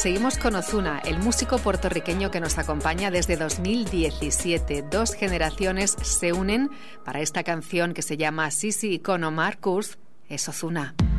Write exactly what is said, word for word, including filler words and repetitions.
Seguimos con Ozuna, el músico puertorriqueño que nos acompaña desde dos mil diecisiete. Dos generaciones se unen para esta canción que se llama Sisi Icono Marcus. Es Ozuna.